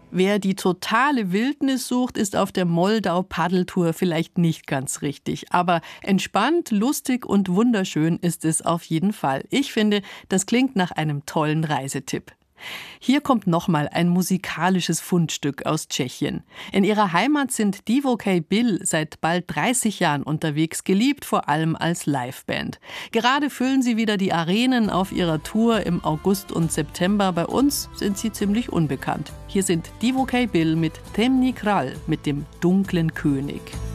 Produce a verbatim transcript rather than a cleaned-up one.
Wer die totale Wildnis sucht, ist auf der Moldau-Paddeltour vielleicht nicht ganz richtig. Aber entspannt, lustig und wunderschön ist es auf jeden Fall. Ich finde, das klingt nach einem tollen Reisetipp. Hier kommt nochmal ein musikalisches Fundstück aus Tschechien. In ihrer Heimat sind Divokej Bill seit bald dreißig Jahren unterwegs, geliebt vor allem als Liveband. Gerade füllen sie wieder die Arenen auf ihrer Tour im August und September. Bei uns sind sie ziemlich unbekannt. Hier sind Divokej Bill mit Temni Krall, mit dem dunklen König.